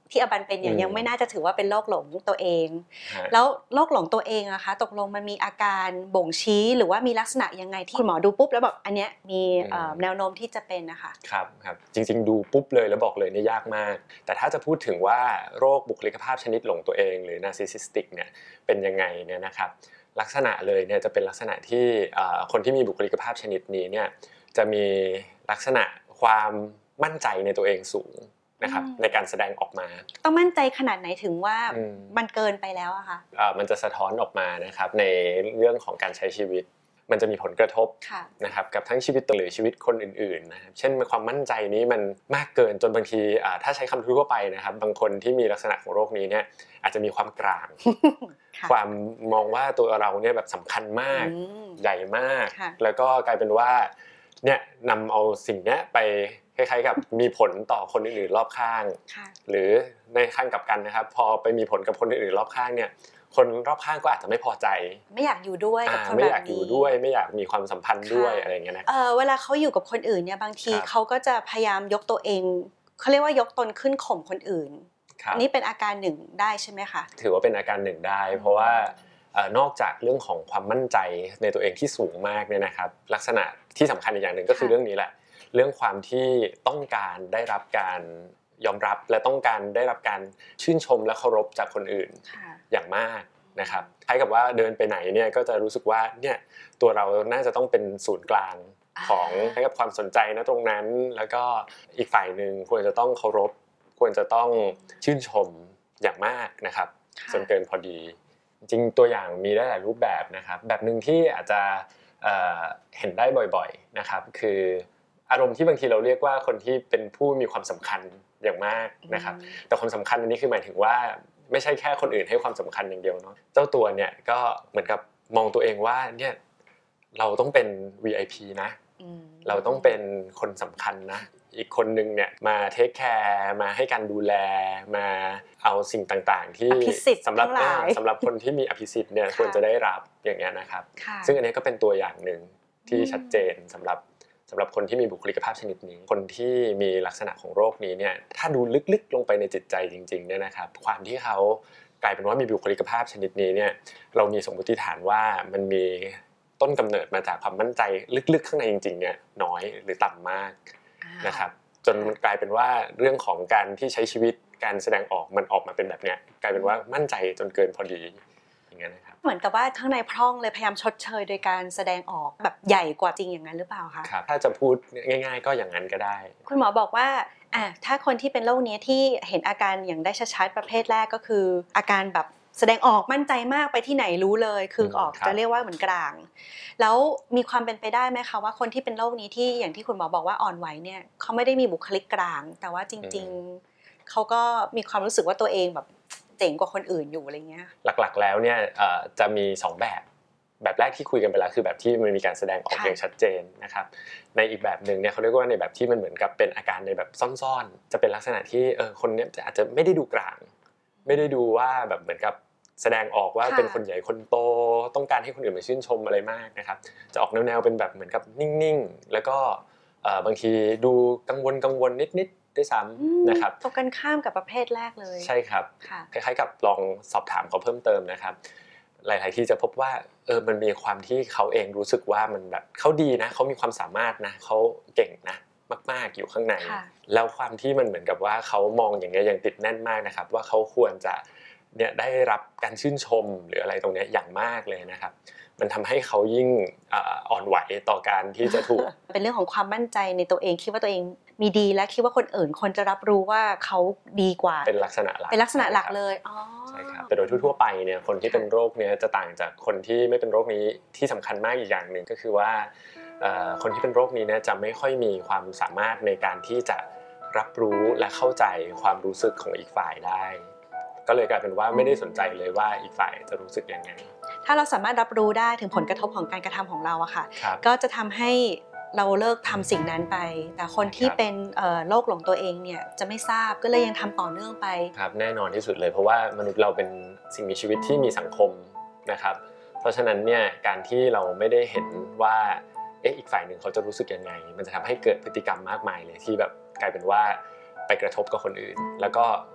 ที่อบันเป็นเนี่ยยังไม่น่าจะถือว่าเป็นโรคหลงตัวเองแล้วโรคหลงตัวเองอะคะตกลงมันมีอาการบ่งชี้หรือว่ามีลักษณะยังไงที่คุณหมอดูปุ๊บแล้วแบบอันเนี้ยมีแนวโน้มที่จะเป็นนะคะครับจริงๆดูปุ๊บเลยแล้วบอกเลยนี่ยากมากแต่ถ้าจะพูดถึงว่าโรคบุคลิกภาพชนิดหลงตัวเองหรือ narcissistic เนี่ยเป็นยังไงเนี่ยนะครับลักษณะเลยเนี่ยจะเป็นลักษณะที่คนที่มีบุคลิกภาพชนิดนี้เนี่ยจะมีลักษณะความมั่นใจในตัวเองสูงนะครับในการแสดงออกมาต้องมั่นใจขนาดไหนถึงว่ามันเกินไปแล้วอะคะมันจะสะท้อนออกมานะครับในเรื่องของการใช้ชีวิตมันจะมีผลกระทบนะครับกับทั้งชีวิตตัวหรือชีวิตคนอื่นๆนะครับเช่นความมั่นใจนี้มันมากเกินจนบางทีถ้าใช้คำทั่วไปนะครับบางคนที่มีลักษณะของโรคนี้เนี่ยอาจจะมีความกลาง ความมองว่าตัวเราเนี่ยแบบสำคัญมากใหญ่มากแล้วก็กลายเป็นว่าเนี่ยนำเอาสิ่งนี้ไปคล้ายๆกับมีผลต่อคนอื่นๆรอบข้างหรือในข้างกลับกันนะครับพอไปมีผลกับคนอื่นๆรอบข้างเนี่ยคนรอบข้างก็อาจจะไม่พอใจไม่อยากอยู่ด้วยกับคนแบบนี้ไม่อยากอยู่ด้วยไม่อยากมีความสัมพันธ์ด้วยอะไรอย่างเงี้ยนะเวลาเขาอยู่กับคนอื่นเนี่ยบางทีเขาก็จะพยายามยกตัวเองเขาเรียกว่ายกตนขึ้นข่มคนอื่นนี่เป็นอาการหนึ่งได้ใช่ไหมคะถือว่าเป็นอาการหนึ่งได้เพราะว่านอกจากเรื่องของความมั่นใจในตัวเองที่สูงมากเนี่ยนะครับลักษณะที่สำคัญอีกอย่างหนึ่งก็คือเรื่องนี้แหละเรื่องความที่ต้องการได้รับการยอมรับและต้องการได้รับการชื่นชมและเคารพจากคนอื่นอย่างมากนะครับคล้ายกับว่าเดินไปไหนเนี่ยก็จะรู้สึกว่าเนี่ยตัวเราน่าจะต้องเป็นศูนย์กลางของให้กับความสนใจนะตรงนั้นแล้วก็อีกฝ่ายนึงควรจะต้องเคารพควรจะต้องชื่นชมอย่างมากนะครับจนเกินพอดีจริงตัวอย่างมีได้หลายรูปแบบนะครับแบบนึงที่อาจจะเห็นได้บ่อยๆนะครับคืออารมณ์ที่บางทีเราเรียกว่าคนที่เป็นผู้มีความสำคัญอย่างมากนะครับแต่ความสำคัญอันนี้คือหมายถึงว่าไม่ใช่แค่คนอื่นให้ความสำคัญอย่างเดียวเนาะเจ้าตัวเนี่ยก็เหมือนกับมองตัวเองว่าเนี่ยเราต้องเป็น VIP นะเราต้องเป็นคนสำคัญนะอีกคนนึงเนี่ยมาเทคแคร์มาให้การดูแลมาเอาสิ่งต่างๆที่สำหรับคนที่มีอภิสิทธิ์เนี่ยควรจะได้รับอย่างเงี้ยนะครับซึ่งอันนี้ก็เป็นตัวอย่างหนึ่งที่ชัดเจนสำหรับคนที่มีบุคลิกภาพชนิดนี้คนที่มีลักษณะของโรคนี้เนี่ยถ้าดูลึกๆลงไปในจิตใจจริงๆเนี่ยนะครับความที่เขากลายเป็นว่ามีบุคลิกภาพชนิดนี้เนี่ยเรามีสมมติฐานว่ามันมีต้นกำเนิดมาจากความมั่นใจลึกๆข้างในจริงๆเนี่ยน้อยหรือต่ำมากนะครับจนมันกลายเป็นว่าเรื่องของการที่ใช้ชีวิตการแสดงออกมันออกมาเป็นแบบเนี้ยกลายเป็นว่ามั่นใจจนเกินพอดีอย่างเงี้ยนะครับเหมือนกับว่าข้างในพร่องเลยพยายามชดเชยโดยการแสดงออกแบบใหญ่กว่าจริงอย่างนั้นหรือเปล่าคะครับถ้าจะพูดง่ายๆก็อย่างนั้นก็ได้คุณหมอบอกว่าถ้าคนที่เป็นโรคนี้ที่เห็นอาการอย่างได้ชัดๆประเภทแรกก็คืออาการแบบแสดงออกมั่นใจมากไปที่ไหนรู้เลยคือออกจะเรียกว่าเหมือนกลางแล้วมีความเป็นไปได้ไหมคะว่าคนที่เป็นโรคนี้ที่อย่างที่คุณหมอบอกว่าอ่อนไหวเนี่ยเขาไม่ได้มีบุคลิกกลางแต่ว่าจริงๆเขาก็มีความรู้สึกว่าตัวเองแบบเจ๋งกว่าคนอื่นอยู่อะไรเงี้ยหลักๆแล้วเนี่ยจะมี2แบบแรกที่คุยกันไปแล้วคือแบบที่มันมีการแสดงออกอย่างชัดเจนนะครับในอีกแบบนึงเนี่ยเขาเรียกว่าในแบบที่มันเหมือนกับเป็นอาการในแบบซ่อนๆจะเป็นลักษณะที่คนนี้อาจจะไม่ได้ดูกลางไม่ได้ดูว่าแบบเหมือนกับแสดงออกว่าเป็นคนใหญ่คนโตต้องการให้คนอื่นมาชื่นชมอะไรมากนะครับจะออกแนวๆเป็นแบบเหมือนกับนิ่งๆแล้วก็บางทีดูกังวลนิดๆด้วยซ้ำนะครับตรงกันข้ามกับประเภทแรกเลยใช่ครับคล้ายๆกับลองสอบถามเขาเพิ่มเติมนะครับหลายๆที่จะพบว่ามันมีความที่เขาเองรู้สึกว่ามันแบบเขาดีนะเขามีความสามารถนะเขาเก่งนะมากๆอยู่ข้างในแล้วความที่มันเหมือนกับว่าเขามองอย่างเงี้ยยังติดแน่นมากนะครับว่าเขาควรจะเนี่ยได้รับการชื่นชมหรืออะไรตรงนี้อย่างมากเลยนะครับมันทำให้เขายิ่งอ่อนไหวต่อการที่จะถูกเป็นเรื่องของความมั่นใจในตัวเองคิดว่าตัวเองมีดีและคิดว่าคนอื่นคนจะรับรู้ว่าเขาดีกว่าเป็นลักษณะหลักเลยใช่ครับแต่โดยทั่วไปเนี่ยคนที่เป็นโรคนี้จะต่างจากคนที่ไม่เป็นโรคนี้ที่สำคัญมากอีกอย่างหนึ่งก็คือว่าคนที่เป็นโรคนี้เนี่ยจะไม่ค่อยมีความสามารถในการที่จะรับรู้และเข้าใจความรู้สึกของอีกฝ่ายได้ก็เลยกลายเป็นว่าไม่ได้สนใจเลยว่าอีกฝ่ายจะรู้สึกยังไงถ้าเราสามารถรับรู้ได้ถึงผลกระทบของการกระทำของเราอะค่ะก็จะทำให้เราเลิกทำสิ่งนั้นไปแต่คนที่เป็นโรคหลงตัวเองเนี่ยจะไม่ทราบก็เลยยังทำต่อเนื่องไปครับแน่นอนที่สุดเลยเพราะว่ามนุษย์เราเป็นสิ่งมีชีวิตที่มีสังคมนะครับเพราะฉะนั้นเนี่ยการที่เราไม่ได้เห็นว่าอีกฝ่ายหนึ่งเขาจะรู้สึกยังไงมันจะทำให้เกิดพฤติกรรมมากมายเลยที่แบบกลายเป็นว่าไปกระทบกับคนอื่นแล้วก็